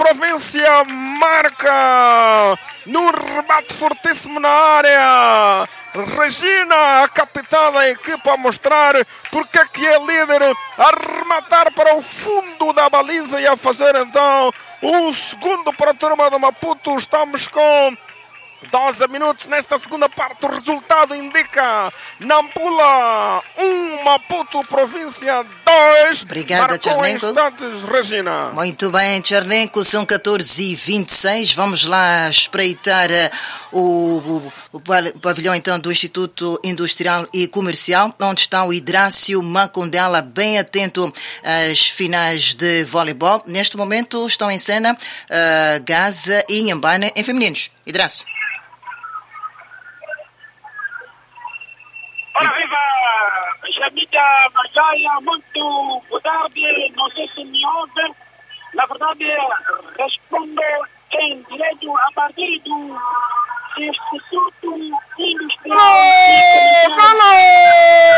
província marca num rebate fortíssimo na área. Regina, a capitã da equipa, a mostrar porque é que é líder, a rematar para o fundo da baliza e a fazer então o segundo para a turma do Maputo. Estamos com 12 minutos nesta segunda parte. O resultado indica Nampula 1, Maputo Província 2. Obrigada, Tchernenko. Instantes, Regina. Muito bem, Tchernenko, são 14h26. Vamos lá espreitar o pavilhão então do Instituto Industrial e Comercial, onde está o Hidrácio Macondela, bem atento às finais de voleibol. Neste momento estão em cena Gaza e Inhambane em femininos. Hidrácio. Ora viva, Jamita Majaia, muito boa tarde, não sei se me ouve, na verdade respondo em direito a partir do